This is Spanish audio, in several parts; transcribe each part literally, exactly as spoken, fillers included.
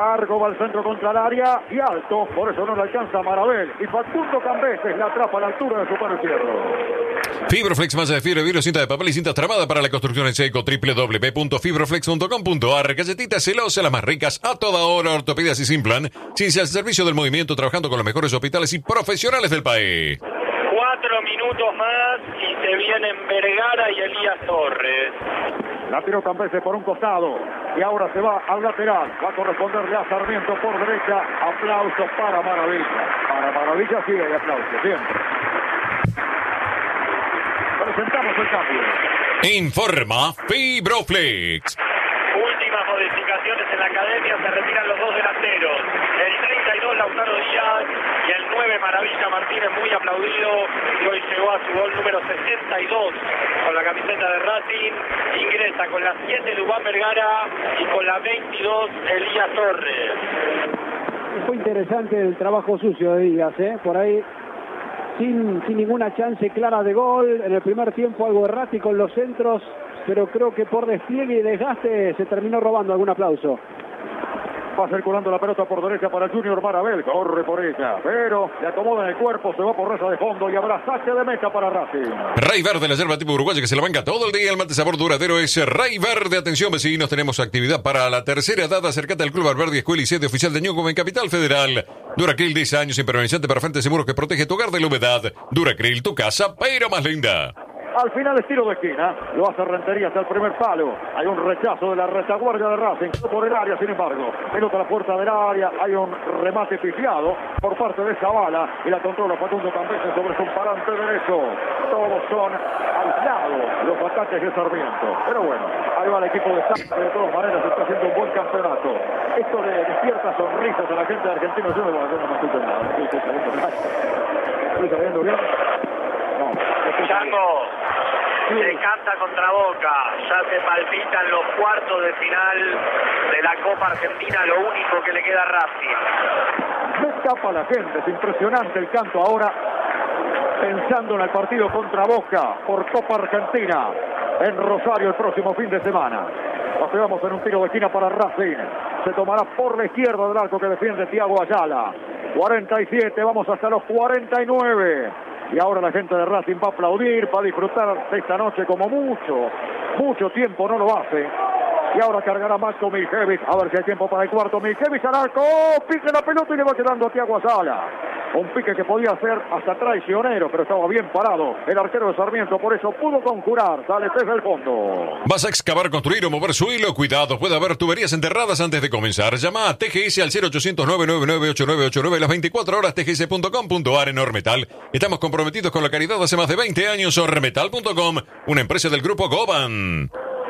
Largo va al centro contra el área y alto, por eso no le alcanza a Marabel. Y Facundo Cambeses la atrapa a la altura de su palo izquierdo. Fibroflex, masa de fibra, vidrio, cinta de papel y cinta tramada para la construcción en seco. doble u doble u doble u punto fibroflex punto com punto a r. Galletitas celosas, las más ricas a toda hora. Ortopedias y Simplan. Ciencia al servicio del movimiento, trabajando con los mejores hospitales y profesionales del país. Cuatro minutos más y se vienen Vergara y Elías Torres. La tiró Cambeses por un costado y ahora se va al lateral. Va a corresponderle a Sarmiento por derecha. Aplausos para Maravilla. Para Maravilla sí hay aplausos, siempre. Presentamos el cambio. Informa Fibroflex. Últimas modificaciones en la academia. Se retiran los dos delanteros. El treinta y dos Lautaro Díaz y el nueve Maravilla Martínez, muy aplaudido. Y hoy llegó a su gol número sesenta y dos con la camiseta de Racing. Ingresa con la siete Dubán Vergara y con la veintidós Elías Torres. Fue interesante el trabajo sucio de Díaz, ¿eh? Por ahí sin, sin ninguna chance clara de gol. En el primer tiempo algo errático en los centros, pero creo que por despliegue y desgaste se terminó robando algún aplauso. Va circulando la pelota por derecha para Junior Marabel, corre por ella, pero le acomoda en el cuerpo, se va por raza de fondo y habrá saque de meta para Racing. Ray Verde, la yerba tipo uruguaya que se la banca todo el día. El mate sabor duradero es Ray Verde. Atención vecinos, tenemos actividad para la tercera edad. Acércate al Club Alberdi, escuela y sede oficial de Ñuco en Capital Federal. Duracril, diez años, impermeabilizante para frentes seguros que protege tu hogar de la humedad. Duracril, tu casa, pero más linda. Al final es tiro de esquina, lo hace Rentería hasta el primer palo. Hay un rechazo de la retaguardia de Racing por el área, sin embargo. Pelota a la puerta del área, hay un remate pifiado por parte de Zavala y la controla Facundo Cambeses sobre su parante derecho. Todos son aislados los ataques de Sarmiento. Pero bueno, ahí va el equipo de Santa, de todas maneras está haciendo un buen campeonato. Esto le despierta sonrisas a la gente de Argentina. Yo no, yo no me escucho nada, no estoy saliendo bien. ¿Estoy saliendo bien? No. Chango, se canta contra Boca, ya se palpitan los cuartos de final de la Copa Argentina, lo único que le queda a Racing. Se escapa la gente, es impresionante el canto ahora, pensando en el partido contra Boca por Copa Argentina en Rosario el próximo fin de semana. Nos quedamos en un tiro de esquina para Racing, se tomará por la izquierda del arco que defiende Thiago Ayala. cuarenta y siete, vamos hasta los cuarenta y nueve. Y ahora la gente de Racing va a aplaudir, va a disfrutar de esta noche como mucho, mucho tiempo no lo hace. Y ahora cargará Marco Miljevic, a ver si hay tiempo para el cuarto. Miljevic al arco, pique la pelota y le va quedando a Thiago Ayala. Un pique que podía ser hasta traicionero, pero estaba bien parado el arquero de Sarmiento, por eso pudo conjurar, sale desde el fondo. ¿Vas a excavar, construir o mover su hilo? Cuidado, puede haber tuberías enterradas antes de comenzar. Llama a T G S al cero ochocientos, nueve nueve nueve, ocho nueve ocho nueve las veinticuatro horas, T G S punto com punto a r. en Ormetal. Estamos comprometidos con la caridad hace más de veinte años. Ormetal punto com, una empresa del grupo Goban.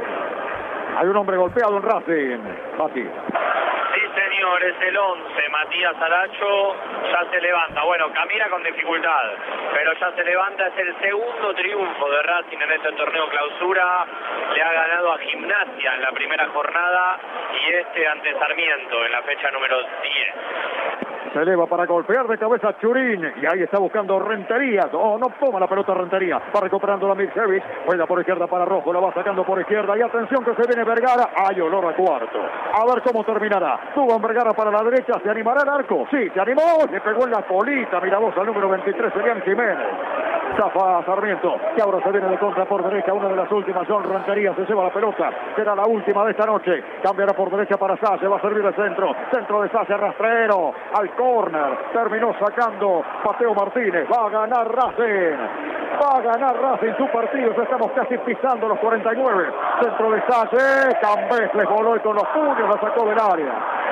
Hay un hombre golpeado en Racing, Mati. Sí, señor, es el once, Matías Aracho, ya se levanta. Bueno, camina con dificultad, pero ya se levanta. Es el segundo triunfo de Racing en este torneo clausura. Le ha ganado a Gimnasia en la primera jornada y este ante Sarmiento en la fecha número diez. Se eleva para golpear de cabeza Churín. Y ahí está buscando Rentería. Oh, no toma la pelota Rentería. Va recuperando la Miljevic. Juega por izquierda para Rojo. La va sacando por izquierda. Y atención que se viene Vergara. Hay olor a cuarto. A ver cómo terminará. Tuvo Vergara para la derecha. ¿Se animará el arco? Sí, se animó. Le pegó en la colita. Mira vos al número veintitrés. Elian Jiménez. Zafa Sarmiento. Que ahora se viene de contra por derecha. Una de las últimas. John Rentería se lleva la pelota. Será la última de esta noche. Cambiará por derecha para Salle. Va a servir el centro. Centro de Salle. Rastrero. Al corner, terminó sacando Mateo Martínez, va a ganar Racing, va a ganar Racing su partido, ya estamos casi pisando los cuarenta y nueve, centro de Salle, Cambés les voló y con los puños la sacó del área,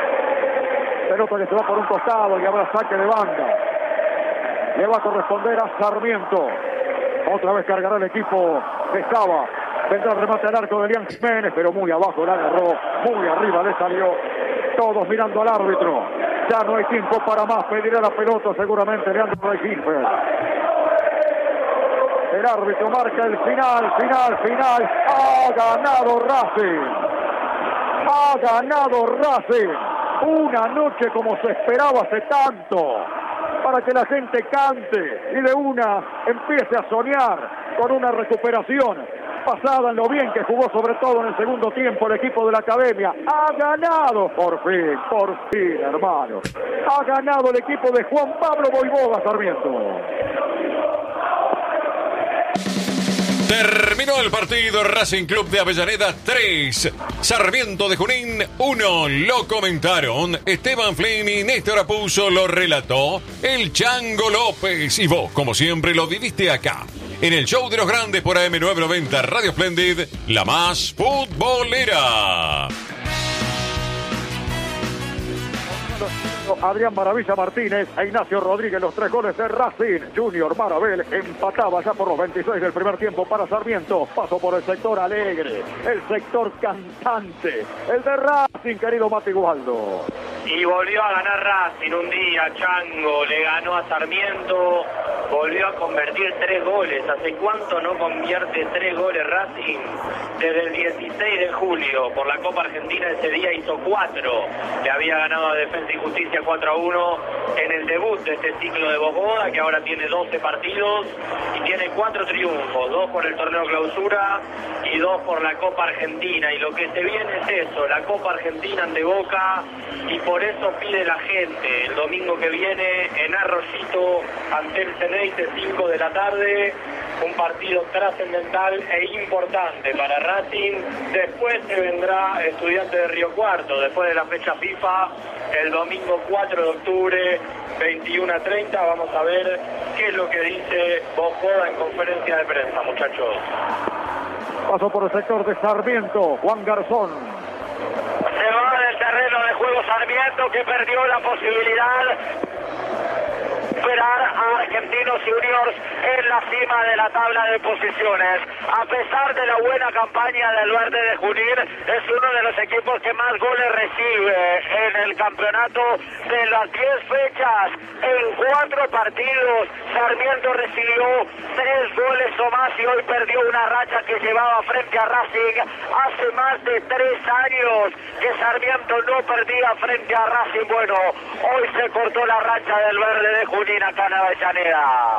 pelota que se va por un costado y habrá saque de banda, le va a corresponder a Sarmiento, otra vez cargará el equipo de Saba, vendrá el remate al arco de Elian Jiménez, pero muy abajo la agarró, muy arriba le salió, todos mirando al árbitro. Ya no hay tiempo para más, pedirá la pelota seguramente Leandro Reginfer. El árbitro marca el final, final, final. Ha ganado Racing. Ha ganado Racing. Una noche como se esperaba hace tanto. Para que la gente cante y de una empiece a soñar con una recuperación pasada, en lo bien que jugó, sobre todo en el segundo tiempo, el equipo de la Academia. Ha ganado, por fin, por fin, hermano. Ha ganado el equipo de Juan Pablo Voivoda Sarmiento. Terminó el partido. Racing Club de Avellaneda tres, Sarmiento de Junín uno. Lo comentaron Esteban Flynn y Néstor Apuzzo, lo relató el Chango López. Y vos, como siempre, lo viviste acá, en el show de los grandes por A M novecientos noventa Radio Splendid, la más futbolera. Adrián Maravilla Martínez e Ignacio Rodríguez, los tres goles de Racing. Junior Marabel empataba ya por los veintiséis del primer tiempo para Sarmiento. Paso por el sector alegre, el sector cantante, el de Racing, querido Mati Gualdo. Y volvió a ganar Racing un día, Chango, le ganó a Sarmiento, volvió a convertir tres goles. ¿Hace cuánto no convierte tres goles Racing? Desde el dieciséis de julio, por la Copa Argentina ese día hizo cuatro. Le había ganado a Defensa y Justicia cuatro a uno en el debut de este ciclo de Bogoda, que ahora tiene doce partidos y tiene cuatro triunfos, dos por el torneo clausura y dos por la Copa Argentina. Y lo que se viene es eso, la Copa Argentina ante Boca, y por eso pide la gente el domingo que viene en Arroyito ante el Ceneice, cinco de la tarde, un partido trascendental e importante para Racing. Después se vendrá Estudiantes de Río Cuarto, después de la fecha FIFA, el domingo cuatro de octubre, veintiuno a treinta. Vamos a ver qué es lo que dice Bojoda en conferencia de prensa, muchachos. Paso por el sector de Sarmiento, Juan Garzón. Se va del terreno de juego Sarmiento, que perdió la posibilidad superar a Argentinos Juniors en la cima de la tabla de posiciones. A pesar de la buena campaña del Verde de Junín, es uno de los equipos que más goles recibe en el campeonato. De las diez fechas, en cuatro partidos, Sarmiento recibió tres goles o más y hoy perdió una racha que llevaba frente a Racing. Hace más de tres años que Sarmiento no perdía frente a Racing. Bueno, hoy se cortó la racha del Verde de Junín acá en Avellaneda.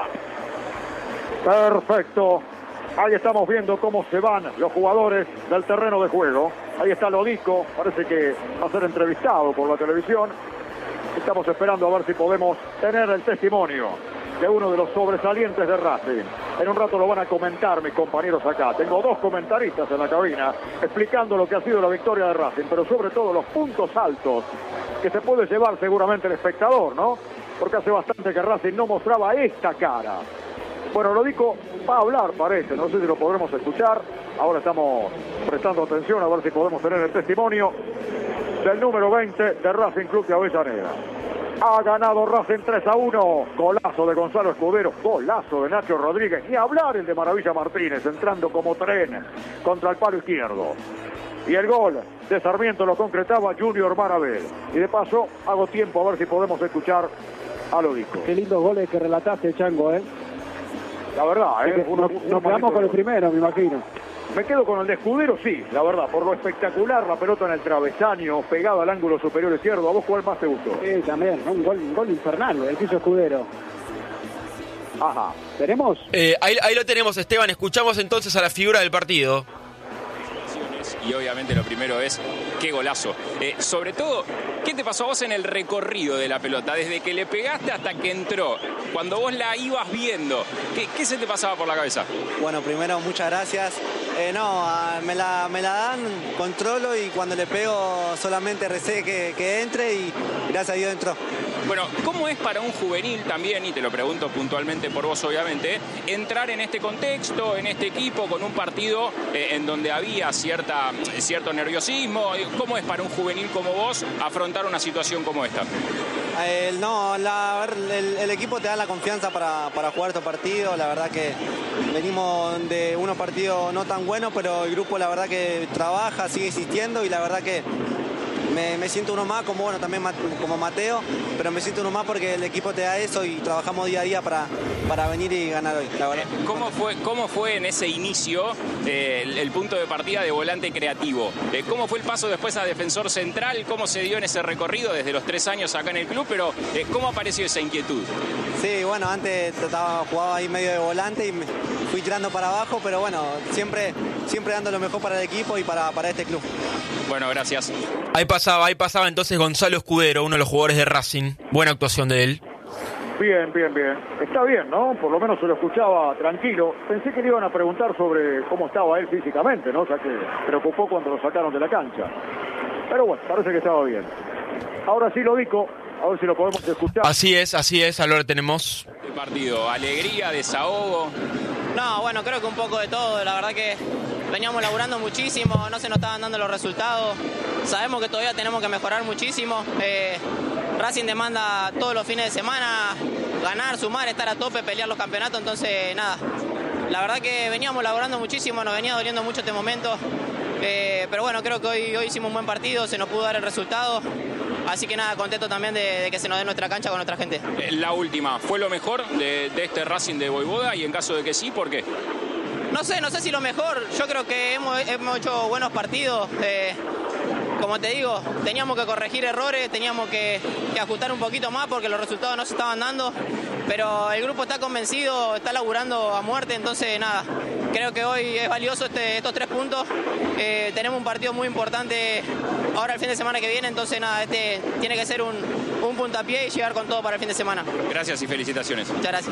Perfecto. Ahí estamos viendo cómo se van los jugadores del terreno de juego. Ahí está Lodico, parece que va a ser entrevistado por la televisión. Estamos esperando a ver si podemos tener el testimonio de uno de los sobresalientes de Racing. En un rato lo van a comentar mis compañeros acá. Tengo dos comentaristas en la cabina explicando lo que ha sido la victoria de Racing, pero sobre todo los puntos altos que se puede llevar seguramente el espectador, ¿no? Porque hace bastante que Racing no mostraba esta cara. Bueno, Lodico va a hablar, parece, no sé si lo podremos escuchar. Ahora estamos prestando atención a ver si podemos tener el testimonio del número veinte de Racing Club de Avellaneda. Ha ganado Racing tres a uno. Golazo de Gonzalo Escudero, golazo de Nacho Rodríguez. Ni hablar el de Maravilla Martínez, entrando como tren contra el palo izquierdo. Y el gol de Sarmiento lo concretaba Junior Marabel. Y de paso, hago tiempo a ver si podemos escuchar a Lodico. Qué lindos goles que relataste, Chango, ¿eh? La verdad, ¿eh? Uno, nos, nos quedamos con el primero, me imagino. Me quedo con el de Escudero, sí, la verdad, por lo espectacular, la pelota en el travesaño, pegada al ángulo superior izquierdo. ¿A vos cuál más te gustó? Sí, también, un gol, un gol infernal, el que hizo Escudero. Ajá. ¿Tenemos? Eh, ahí, ahí lo tenemos, Esteban. Escuchamos entonces a la figura del partido. Y obviamente lo primero es, qué golazo. Eh, sobre todo, ¿qué te pasó a vos en el recorrido de la pelota? Desde que le pegaste hasta que entró. Cuando vos la ibas viendo, ¿qué, qué se te pasaba por la cabeza? Bueno, primero, muchas gracias. Eh, no, a, me, la, me la dan, controlo y cuando le pego solamente recé que, que entre y gracias a Dios entró. Bueno, ¿cómo es para un juvenil también, y te lo pregunto puntualmente por vos obviamente, entrar en este contexto, en este equipo, con un partido eh, en donde había cierta, cierto nerviosismo? ¿Cómo es para un juvenil como vos afrontar una situación como esta? Eh, no, la, el, el equipo te da la confianza para, para jugar estos partidos. La verdad que venimos de unos partidos no tan buenos, pero el grupo la verdad que trabaja, sigue insistiendo y la verdad que me, me siento uno más, como bueno, también como Mateo, pero me siento uno más porque el equipo te da eso y trabajamos día a día para, para venir y ganar hoy, la verdad. ¿Cómo fue, cómo fue en ese inicio eh, el, el punto de partida de volante creativo? Eh, ¿Cómo fue el paso después a defensor central? ¿Cómo se dio en ese recorrido desde los tres años acá en el club? Pero eh, ¿cómo apareció esa inquietud? Sí, bueno, antes trataba, jugaba ahí medio de volante y me fui tirando para abajo, pero bueno, siempre, siempre dando lo mejor para el equipo y para, para este club. Bueno, gracias. Ahí pasaba, ahí pasaba entonces Gonzalo Escudero, uno de los jugadores de Racing. Buena actuación de él. Bien, bien, bien. Está bien, ¿no? Por lo menos se lo escuchaba tranquilo. Pensé que le iban a preguntar sobre cómo estaba él físicamente, ¿no? O sea que preocupó cuando lo sacaron de la cancha. Pero bueno, parece que estaba bien. Ahora sí lo digo, a ver si lo podemos escuchar. Así es, así es, ahora tenemos. El partido, alegría, desahogo. No, bueno, creo que un poco de todo. La verdad que veníamos laburando muchísimo, no se nos estaban dando los resultados. Sabemos que todavía tenemos que mejorar muchísimo. Eh, Racing demanda todos los fines de semana ganar, sumar, estar a tope, pelear los campeonatos. Entonces, nada, la verdad que veníamos laburando muchísimo, nos venía doliendo mucho este momento. Eh, pero bueno, creo que hoy, hoy hicimos un buen partido, se nos pudo dar el resultado. Así que nada, contento también de, de que se nos dé nuestra cancha con nuestra gente. La última, ¿fue lo mejor de, de este Racing de Voivoda? Y en caso de que sí, ¿por qué? No sé, no sé si lo mejor. Yo creo que hemos, hemos hecho buenos partidos. Eh, como te digo, teníamos que corregir errores, teníamos que, que ajustar un poquito más porque los resultados no se estaban dando. Pero el grupo está convencido, está laburando a muerte, entonces nada, creo que hoy es valioso este, estos tres puntos. Eh, tenemos un partido muy importante ahora el fin de semana que viene, entonces nada, este tiene que ser un, un puntapié y llegar con todo para el fin de semana. Gracias y felicitaciones. Muchas gracias.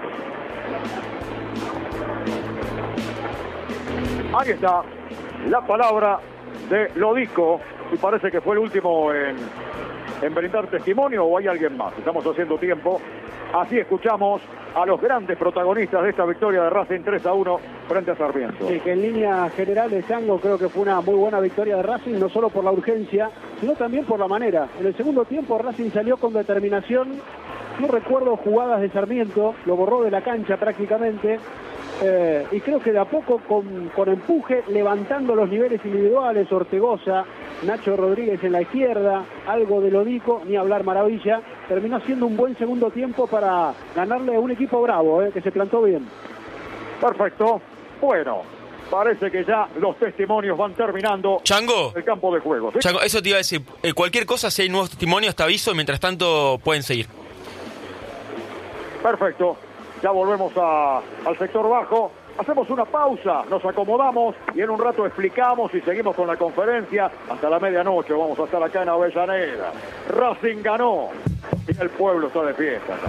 Ahí está la palabra de Lodico, y parece que fue el último en, en brindar testimonio, o hay alguien más. Estamos haciendo tiempo. Así escuchamos a los grandes protagonistas de esta victoria de Racing tres a uno frente a Sarmiento. Sí, que en línea general de Chango creo que fue una muy buena victoria de Racing, no solo por la urgencia, sino también por la manera. En el segundo tiempo Racing salió con determinación. No recuerdo jugadas de Sarmiento, lo borró de la cancha prácticamente. Eh, y creo que de a poco con, con empuje, levantando los niveles individuales, Ortegoza, Nacho Rodríguez en la izquierda, algo de Lodico, ni hablar Maravilla, terminó siendo un buen segundo tiempo para ganarle a un equipo bravo, eh, que se plantó bien. Perfecto. Bueno, parece que ya los testimonios van terminando. Chango, el campo de juego, ¿sí? Chango, eso te iba a decir, eh, cualquier cosa, si hay nuevos testimonios te aviso, mientras tanto pueden seguir. Perfecto. Ya volvemos a, al sector bajo, hacemos una pausa, nos acomodamos y en un rato explicamos y seguimos con la conferencia hasta la medianoche. Vamos a estar acá en Avellaneda. Racing ganó y el pueblo está de fiesta acá.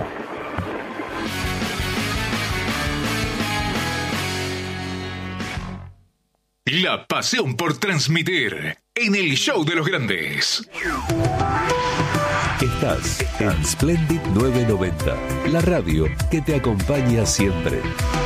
La pasión por transmitir en el show de los grandes. Estás en Splendid novecientos noventa, la radio que te acompaña siempre.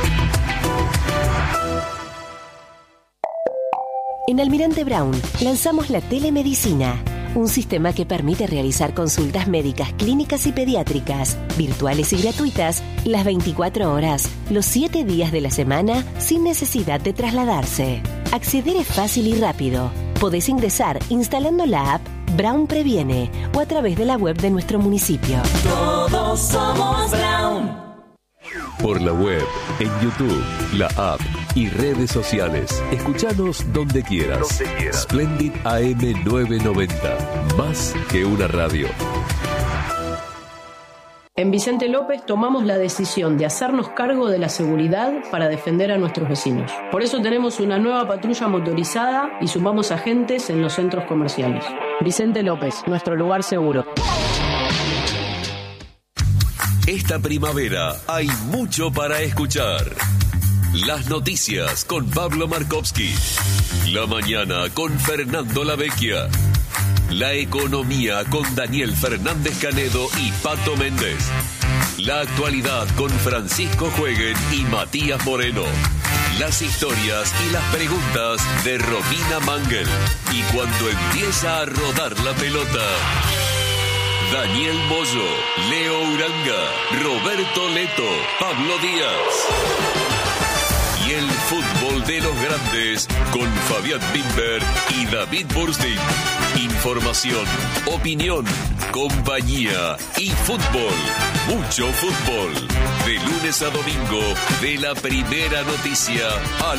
En Almirante Brown lanzamos la telemedicina, un sistema que permite realizar consultas médicas, clínicas y pediátricas, virtuales y gratuitas, las veinticuatro horas, los siete días de la semana, sin necesidad de trasladarse. Acceder es fácil y rápido. Podés ingresar instalando la app Brown Previene o a través de la web de nuestro municipio. Todos somos Brown. Por la web, en YouTube, la app y redes sociales. Escuchanos donde quieras. Donde quieras. Splendid A M novecientos noventa. Más que una radio. En Vicente López tomamos la decisión de hacernos cargo de la seguridad para defender a nuestros vecinos. Por eso tenemos una nueva patrulla motorizada y sumamos agentes en los centros comerciales. Vicente López, nuestro lugar seguro. Esta primavera hay mucho para escuchar. Las noticias con Pablo Markovsky. La mañana con Fernando Lavecchia. La economía con Daniel Fernández Canedo y Pato Méndez. La actualidad con Francisco Jueguen y Matías Moreno. Las historias y las preguntas de Romina Mangel. Y cuando empieza a rodar la pelota, Daniel Moyo, Leo Uranga, Roberto Leto, Pablo Díaz. Y y el fútbol de los grandes con Fabián Bimber y David Burstein. Información, opinión, compañía y fútbol. Mucho fútbol. De lunes a domingo, de la primera noticia a